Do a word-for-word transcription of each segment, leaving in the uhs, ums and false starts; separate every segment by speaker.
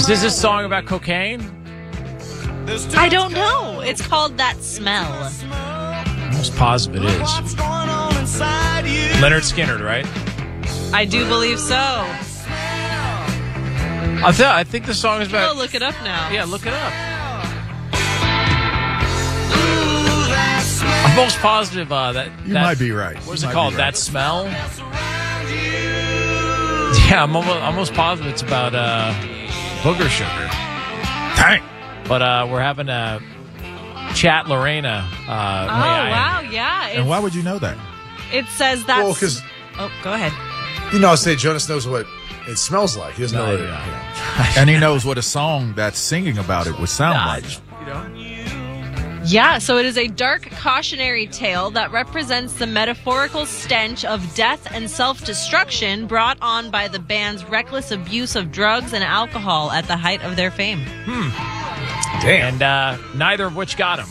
Speaker 1: this a song about cocaine?
Speaker 2: I don't know. It's called That Smell.
Speaker 1: I'm almost positive it is. Leonard Skinner, right?
Speaker 2: I do believe so.
Speaker 1: I, th- I think the song is about...
Speaker 2: Oh, look it up now.
Speaker 1: Yeah, look it up. I'm most positive uh, that...
Speaker 3: You
Speaker 1: that,
Speaker 3: might be right.
Speaker 1: What's
Speaker 3: You
Speaker 1: it
Speaker 3: might
Speaker 1: called?
Speaker 3: be right.
Speaker 1: That Smell? Yeah, I'm almost, almost positive it's about uh, booger sugar.
Speaker 3: Dang.
Speaker 1: But uh, we're having a chat, Lorena. Uh,
Speaker 2: Oh,
Speaker 1: May I-
Speaker 2: wow, yeah. It's,
Speaker 3: And why would you know that?
Speaker 2: it says that...
Speaker 4: Well, because,
Speaker 2: Oh, go ahead.
Speaker 4: you know, I say Jonas knows what it smells like. He doesn't
Speaker 1: No,
Speaker 4: know what it,
Speaker 1: yeah.
Speaker 4: you know.
Speaker 3: And he knows what a song that's singing about it would sound like.
Speaker 2: Yeah, so it is a dark cautionary tale that represents the metaphorical stench of death and self-destruction brought on by the band's reckless abuse of drugs and alcohol at the height of their fame.
Speaker 4: Damn.
Speaker 1: And uh, neither of which got him.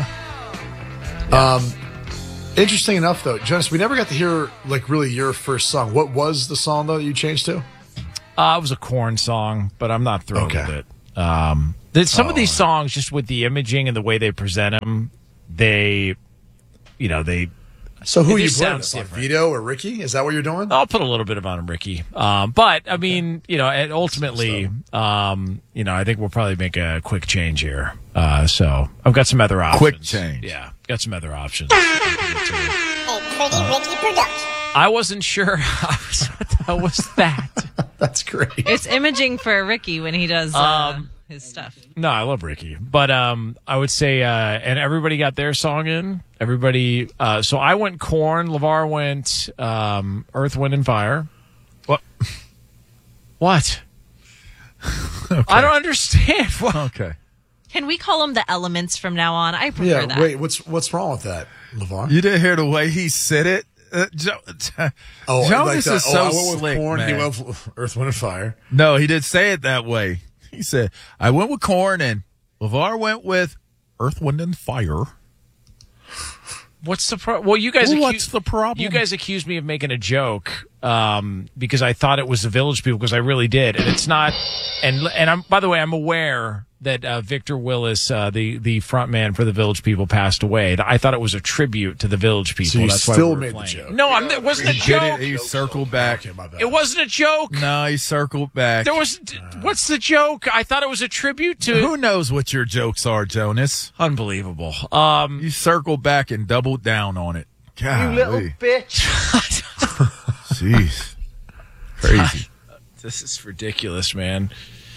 Speaker 4: Um, interesting enough, though, Jonas, we never got to hear, like, really your first song. What was the song, though, that you changed to?
Speaker 1: Uh, it was a Korn song, but I'm not thrilled
Speaker 4: Okay.
Speaker 1: with it. Um, there's some
Speaker 4: Oh.
Speaker 1: of these songs, just with the imaging and the way they present them, they, you know, they.
Speaker 4: So who
Speaker 1: It
Speaker 4: are you
Speaker 1: just
Speaker 4: playing?
Speaker 1: sounds
Speaker 4: Like
Speaker 1: different.
Speaker 4: Vito or Ricky? Is that what you're doing?
Speaker 1: I'll put a little bit of on Ricky, um, but I mean, you know, and ultimately, um, you know, I think we'll probably make a quick change here. Uh, so I've got some other options.
Speaker 3: Quick change.
Speaker 1: Yeah, got some other options.
Speaker 5: A Pretty Ricky production.
Speaker 1: I wasn't sure what the hell was that.
Speaker 4: That's great.
Speaker 2: It's imaging for Ricky when he does uh,
Speaker 1: Um,
Speaker 2: his stuff.
Speaker 1: No, I love Ricky, but um, I would say, uh, and everybody got their song in. Everybody, uh, so I went Korn. LeVar went um, Earth, Wind, and Fire.
Speaker 3: What?
Speaker 1: What? I don't understand. What?
Speaker 3: Okay.
Speaker 2: Can we call them the elements from now on? I prefer
Speaker 4: Yeah,
Speaker 2: that.
Speaker 4: wait, what's what's wrong with that, LeVar?
Speaker 3: You didn't hear the way he said it? Uh, jo-
Speaker 4: Oh,
Speaker 3: Jonas
Speaker 4: like
Speaker 3: is
Speaker 4: that.
Speaker 3: so
Speaker 4: oh, I went with
Speaker 3: slick,
Speaker 4: Korn,
Speaker 3: man.
Speaker 4: he went with Earth, Wind, and Fire.
Speaker 3: No, he didn't say it that way. He said, I went with Korn and LeVar went with Earth, Wind, and Fire.
Speaker 1: What's the pro- well? You guys,
Speaker 3: Well,
Speaker 1: acu-
Speaker 3: what's the problem?
Speaker 1: You guys accused me of making a joke um, because I thought it was the Village People, because I really did, and it's not. And and I'm by the way, I'm aware that uh, Victor Willis, uh, the the front man for the Village People, passed away. I thought it was a tribute to the Village People.
Speaker 4: So you
Speaker 1: That's why
Speaker 4: still
Speaker 1: we were
Speaker 4: made the
Speaker 1: playing.
Speaker 4: joke.
Speaker 1: No, I'm, it wasn't a
Speaker 3: He did
Speaker 1: joke.
Speaker 3: it. He circled back.
Speaker 4: Okay, my bad.
Speaker 1: It wasn't a joke.
Speaker 3: No, he circled back.
Speaker 1: There was. What's the joke? I thought it was a tribute to.
Speaker 3: Who knows what your jokes are, Jonas?
Speaker 1: Unbelievable. Um,
Speaker 3: You circled back and doubled down on it. God,
Speaker 6: You little bitch.
Speaker 3: jeez, crazy,
Speaker 1: this is ridiculous, man.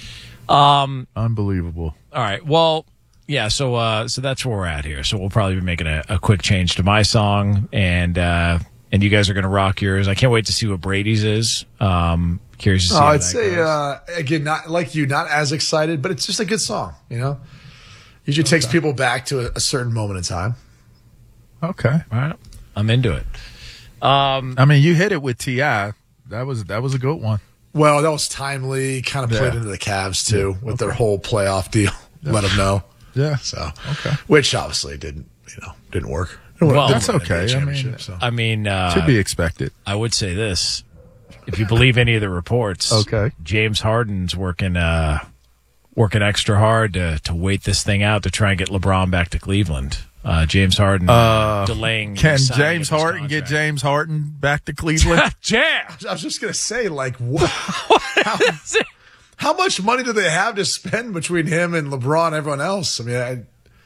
Speaker 1: Um.
Speaker 3: unbelievable.
Speaker 1: All right. Well, yeah. So, uh, so that's where we're at here. So we'll probably be making a, a quick change to my song, and uh, and you guys are gonna rock yours. I can't wait to see what Brady's is. Um, curious to see.
Speaker 4: Oh,
Speaker 1: how
Speaker 4: I'd
Speaker 1: that
Speaker 4: say
Speaker 1: goes.
Speaker 4: uh, again, not like you, not as excited, but it's just a good song. You know, usually takes people back to a, a certain moment in time.
Speaker 3: Okay,
Speaker 1: All right. I'm into it. Um,
Speaker 3: I mean, you hit it with T I. That was that was a good one.
Speaker 4: Well, that was timely. Kind of played
Speaker 3: Yeah.
Speaker 4: into the Cavs too with their whole playoff deal. Let them know.
Speaker 3: Yeah.
Speaker 4: So
Speaker 3: Okay.
Speaker 4: which obviously didn't, you know, didn't work. Didn't
Speaker 1: Well,
Speaker 4: work-
Speaker 3: that's
Speaker 4: didn't win the
Speaker 3: okay. I
Speaker 4: championship,
Speaker 3: mean,
Speaker 4: so.
Speaker 1: I mean, uh,
Speaker 3: To be expected.
Speaker 1: I would say this: if you believe any of the reports,
Speaker 3: Okay.
Speaker 1: James Harden's working uh, working extra hard to to wait this thing out to try and get LeBron back to Cleveland. Uh, James Harden
Speaker 3: Uh,
Speaker 1: delaying. the
Speaker 3: Can
Speaker 1: signing
Speaker 3: James
Speaker 1: of his
Speaker 3: Harden get
Speaker 1: contract.
Speaker 3: James Harden back to Cleveland?
Speaker 1: Jam?
Speaker 4: I was just gonna say, like, what? how, how much money do they have to spend between him and LeBron and everyone else? I mean, I,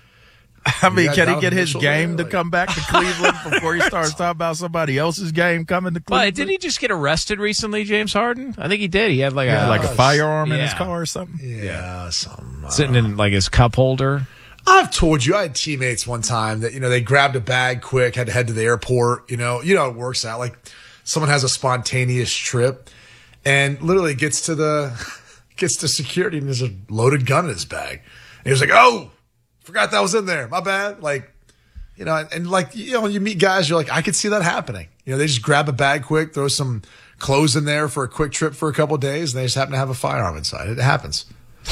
Speaker 3: I mean,
Speaker 4: got
Speaker 3: can he
Speaker 4: Donovan
Speaker 3: get his
Speaker 4: Mitchell
Speaker 3: game
Speaker 4: there,
Speaker 3: to
Speaker 4: like-
Speaker 3: come back to Cleveland before he starts talking about somebody else's game coming to
Speaker 1: But
Speaker 3: Cleveland?
Speaker 1: did he just get arrested recently, James Harden? I think he did. He had like
Speaker 3: Yeah,
Speaker 1: a
Speaker 3: like a firearm in his
Speaker 1: Yeah.
Speaker 3: car or something?
Speaker 4: yeah, some. uh,
Speaker 1: sitting in like his cup holder.
Speaker 4: I've told you, I had teammates one time that, you know, they grabbed a bag quick, had to head to the airport. You know, you know, how it works out. Like someone has a spontaneous trip and literally gets to the, gets to security and there's a loaded gun in his bag. And he was like, oh, forgot that was in there. My bad. Like, you know, and, and like, you know, you meet guys, you're like, I could see that happening. You know, they just grab a bag quick, throw some clothes in there for a quick trip for a couple of days, and they just happen to have a firearm inside. It happens.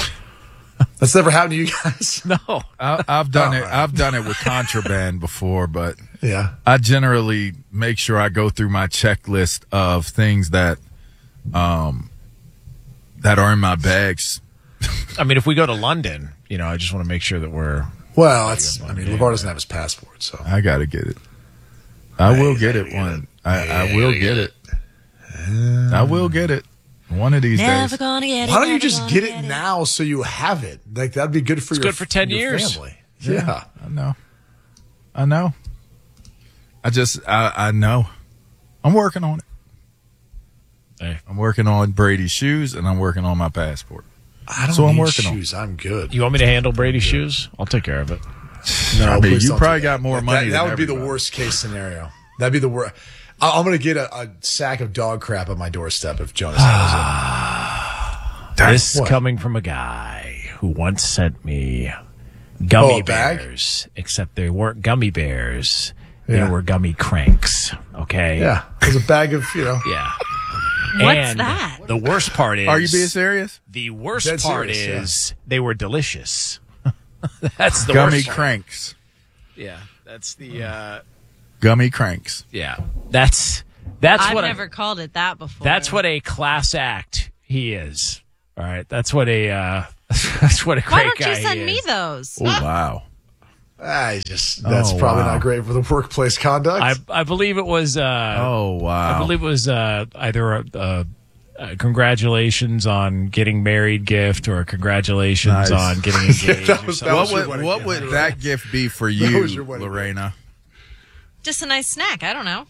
Speaker 4: That's never happened to you guys.
Speaker 1: No.
Speaker 3: I, I've done
Speaker 4: Oh,
Speaker 3: it.
Speaker 4: right.
Speaker 3: I've done it with contraband before, but
Speaker 4: Yeah.
Speaker 3: I generally make sure I go through my checklist of things that, um, that are in my bags
Speaker 1: I mean, if we go to London, you know, I just want to make sure that we're.
Speaker 4: Well, that's. I mean, LeVar doesn't have his passport, so
Speaker 3: I got to get it. I will get it one. I, I will get it. I will get it one of these
Speaker 2: Never
Speaker 3: days.
Speaker 2: gonna get it.
Speaker 4: why don't you
Speaker 2: never
Speaker 4: just
Speaker 2: gonna
Speaker 4: get it now so you have it? Like that'd be good for your.
Speaker 1: good for ten
Speaker 4: your
Speaker 1: years.
Speaker 4: Family. Yeah.
Speaker 3: I know. I know. I just, I, I know. I'm working on it.
Speaker 1: Hey.
Speaker 3: I'm working on Brady's shoes, and I'm working on my passport.
Speaker 4: I don't
Speaker 3: So I'm
Speaker 4: need
Speaker 3: working on-
Speaker 4: shoes. I'm good.
Speaker 1: You want me to handle Brady's shoes? I'll take care of it.
Speaker 4: No,
Speaker 3: I mean,
Speaker 4: please
Speaker 3: you
Speaker 4: don't
Speaker 3: probably
Speaker 4: do that.
Speaker 3: got more
Speaker 4: That-
Speaker 3: money
Speaker 4: That,
Speaker 3: than
Speaker 4: would be the
Speaker 3: everybody.
Speaker 4: worst case scenario. That'd be the worst. I'm going to get a, a sack of dog crap on my doorstep if Jonas handles
Speaker 1: This
Speaker 4: What?
Speaker 1: coming from a guy who once sent me gummy
Speaker 4: Oh, a bag?
Speaker 1: bears, except they weren't gummy bears.
Speaker 4: Yeah.
Speaker 1: They were gummy cranks. Okay.
Speaker 4: it. Yeah, there's a bag of you know.
Speaker 1: Yeah.
Speaker 2: What's
Speaker 1: And
Speaker 2: that?
Speaker 1: The worst part is.
Speaker 3: Are you being serious?
Speaker 1: The worst
Speaker 4: Dead
Speaker 1: part
Speaker 4: serious, yeah.
Speaker 1: is they were delicious. That's the
Speaker 3: Gummy
Speaker 1: worst part.
Speaker 3: cranks.
Speaker 1: Yeah. That's the. Uh,
Speaker 3: Gummy cranks.
Speaker 1: yeah. That's that's
Speaker 2: I've
Speaker 1: what
Speaker 2: never
Speaker 1: I,
Speaker 2: called it that before.
Speaker 1: that's what a class act he is. All right. That's what a. Uh, that's what a great
Speaker 2: Why don't
Speaker 1: guy
Speaker 2: you send
Speaker 1: he
Speaker 2: me
Speaker 1: is.
Speaker 2: those?
Speaker 3: Oh, wow.
Speaker 4: I just that's
Speaker 3: Oh,
Speaker 4: probably
Speaker 3: wow.
Speaker 4: not great for the workplace conduct.
Speaker 1: I I believe it was. Uh,
Speaker 3: Oh, wow.
Speaker 1: I believe it was uh, either a, a, a congratulations on getting married gift or a congratulations
Speaker 3: Nice.
Speaker 1: on getting engaged.
Speaker 4: That
Speaker 1: or
Speaker 4: was-
Speaker 1: something.
Speaker 4: that
Speaker 3: What
Speaker 4: was your
Speaker 3: would,
Speaker 4: wedding
Speaker 3: what
Speaker 4: gift.
Speaker 3: would that gift be for
Speaker 4: was
Speaker 3: you,
Speaker 4: your wedding gift.
Speaker 3: Lorena?
Speaker 2: Just a nice snack. I don't know.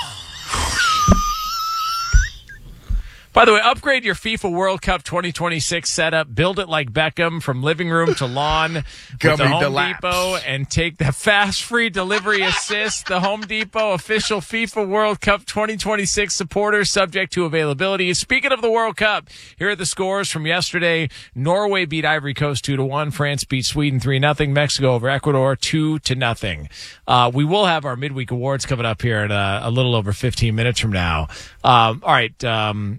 Speaker 1: By the way, upgrade your FIFA World Cup twenty twenty-six setup. Build it like Beckham from living room to lawn with the
Speaker 3: Gummy
Speaker 1: Home
Speaker 3: Deluxe.
Speaker 1: Depot and take the fast free delivery assist. The Home Depot official FIFA World Cup twenty twenty-six supporter, subject to availability. Speaking of the World Cup, here are the scores from yesterday. Norway beat Ivory Coast two to one. France beat Sweden three nothing. Mexico over Ecuador two to nothing. Uh, we will have our midweek awards coming up here in a, a little over fifteen minutes from now. Um, all right. Um,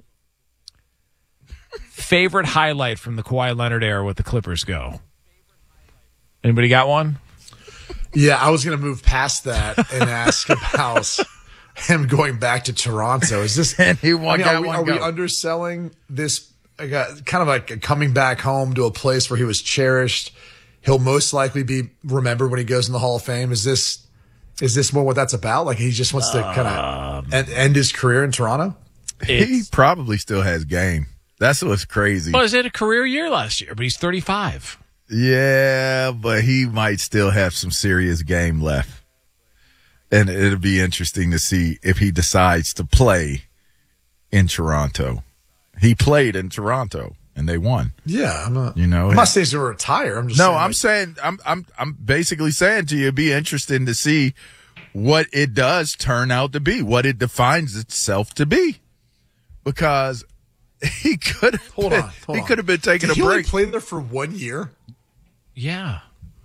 Speaker 1: Favorite highlight from the Kawhi Leonard era with the Clippers go? Anybody got one?
Speaker 4: yeah, I was going to move past that and ask about him going back to Toronto. Is this
Speaker 3: And he won,
Speaker 4: I mean,
Speaker 3: got
Speaker 4: are we,
Speaker 3: one
Speaker 4: are we
Speaker 3: go.
Speaker 4: underselling this? Like a, kind of like a coming back home to a place where he was cherished. He'll most likely be remembered when he goes in the Hall of Fame. Is this is this more what that's about? Like he just wants to kind of end, end his career in Toronto?
Speaker 3: He
Speaker 1: It's,
Speaker 3: probably still has game. That's what's crazy.
Speaker 1: well, he had a career year last year, but he's thirty-five.
Speaker 3: Yeah, but he might still have some serious game left. And it'll be interesting to see if he decides to play in Toronto. He played in Toronto and they won.
Speaker 4: Yeah, I'm not.
Speaker 3: You know,
Speaker 4: I'm not saying he's going to retire. I'm just
Speaker 3: No,
Speaker 4: saying,
Speaker 3: I'm
Speaker 4: like,
Speaker 3: saying I'm I'm I'm basically saying to you, it'd be interesting to see what it does turn out to be, what it defines itself to be. Because he could have
Speaker 4: hold
Speaker 3: been,
Speaker 4: on. Hold
Speaker 3: he
Speaker 4: on.
Speaker 3: could have been taking
Speaker 4: Did
Speaker 3: a
Speaker 4: he only
Speaker 3: break.
Speaker 4: play there for one year?
Speaker 1: Yeah.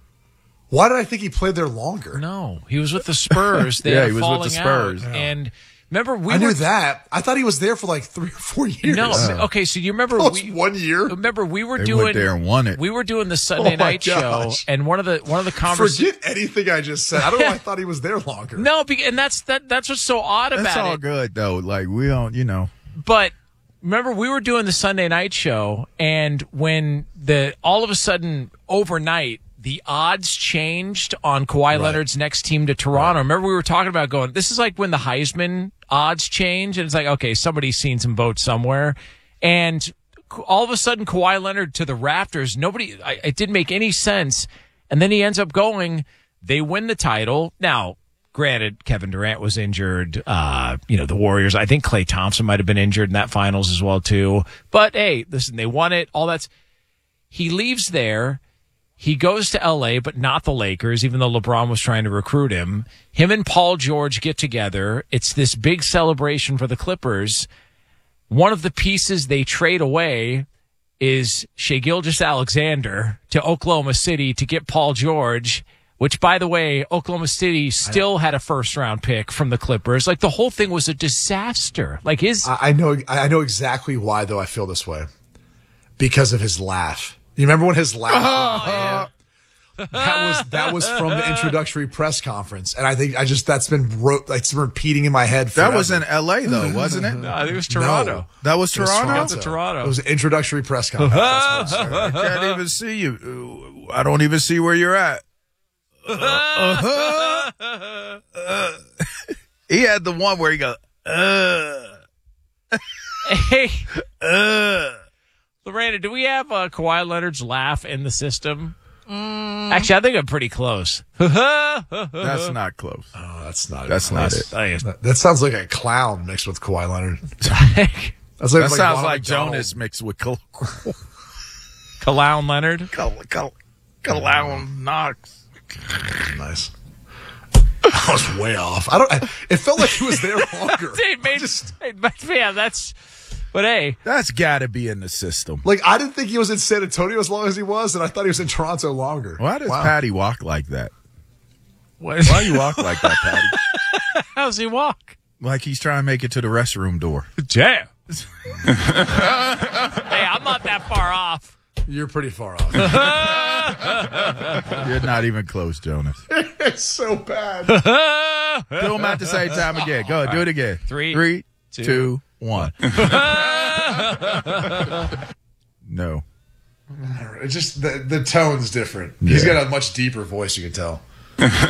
Speaker 4: Why did I think he played there longer?
Speaker 1: No, he was with the Spurs. They
Speaker 3: Yeah,
Speaker 1: had
Speaker 3: he
Speaker 1: a
Speaker 3: was with
Speaker 1: falling
Speaker 3: the Spurs.
Speaker 1: out. And remember, we
Speaker 4: I
Speaker 1: were
Speaker 4: knew that. I thought he was there for like three or four years.
Speaker 1: No, okay. So you remember
Speaker 4: That was
Speaker 1: we
Speaker 4: one year.
Speaker 1: remember we were
Speaker 3: They
Speaker 1: doing
Speaker 3: went there and won it.
Speaker 1: We were doing the Sunday
Speaker 4: Oh my
Speaker 1: night show,
Speaker 4: gosh.
Speaker 1: and one of the one of the conversations.
Speaker 4: Forget anything I just said. I don't know why I thought he was there longer.
Speaker 1: No, be- and that's that. That's what's so odd
Speaker 3: That's
Speaker 1: about
Speaker 3: all
Speaker 1: it.
Speaker 3: good though. Like we don't, you know.
Speaker 1: But remember, we were doing the Sunday night show, and when the all of a sudden overnight the odds changed on Kawhi Leonard's next team to Toronto. Remember, we were talking about going. This is like when the Heisman odds change, and it's like, okay, somebody's seen some votes somewhere, and all of a sudden Kawhi Leonard to the Raptors. Nobody, I, it didn't make any sense, and then he ends up going. They win the title now. Granted, Kevin Durant was injured. Uh, you know, the Warriors, I think Klay Thompson might have been injured in that finals as well, too. But hey, listen, they won it. All that's, he leaves there. He goes to L A, but not the Lakers, even though LeBron was trying to recruit him. Him and Paul George get together. It's this big celebration for the Clippers. One of the pieces they trade away is Shai Gilgeous-Alexander to Oklahoma City to get Paul George, which, by the way, Oklahoma City still had a first-round pick from the Clippers. Like, the whole thing was a disaster. Like, his...
Speaker 4: I, I know. I know exactly why, though. I feel this way because of his laugh. You remember when his laugh? That was that was from the introductory press conference, and I think I just that's been wrote like it's been repeating in my head. Forever.
Speaker 3: That was in L A though, wasn't it?
Speaker 1: No, I think it was Toronto.
Speaker 4: No.
Speaker 3: That was
Speaker 4: It was
Speaker 3: Toronto.
Speaker 1: Toronto. Toronto.
Speaker 4: It was an introductory press conference. That's what it was.
Speaker 3: I can't even see you. I don't even see where you're at. Uh, uh, uh. He had the one where he goes, uh,
Speaker 1: Hey,
Speaker 3: uh.
Speaker 1: Lorena, do we have uh, Kawhi Leonard's laugh in the system? Mm. Actually, I think I'm pretty close.
Speaker 3: That's not close.
Speaker 4: Oh, that's not.
Speaker 3: That's not it.
Speaker 4: That, that sounds like a clown mixed with Kawhi Leonard. That's like,
Speaker 3: That
Speaker 4: like
Speaker 3: sounds
Speaker 4: Ronald
Speaker 3: like
Speaker 4: McDonald.
Speaker 3: Jonas mixed with Cal-
Speaker 1: Clown Leonard.
Speaker 3: Cal- Cal- Clown Knox.
Speaker 4: Nice. I was way off. I don't. I, it felt like he was there longer.
Speaker 1: It made,
Speaker 4: Just-
Speaker 1: it made- yeah, that's. But hey,
Speaker 3: That's got to be in the system.
Speaker 4: like I didn't think he was in San Antonio as long as he was, and I thought he was in Toronto longer.
Speaker 3: Why does
Speaker 4: Wow.
Speaker 3: Patty walk like that?
Speaker 1: what,
Speaker 3: Why you walk like that, Patty?
Speaker 1: how's he walk?
Speaker 3: Like he's trying to make it to the restroom door.
Speaker 1: Damn. Hey, I'm not that far off.
Speaker 4: You're pretty far off.
Speaker 3: You're not even close, Jonas.
Speaker 4: It's so bad.
Speaker 3: Do them at the same time again. Go ahead, do it again.
Speaker 1: Three,
Speaker 3: Three,
Speaker 1: two,
Speaker 3: two, one. No.
Speaker 4: It's just the the tone's different. He's
Speaker 3: Yeah.
Speaker 4: got a much deeper voice. You can tell.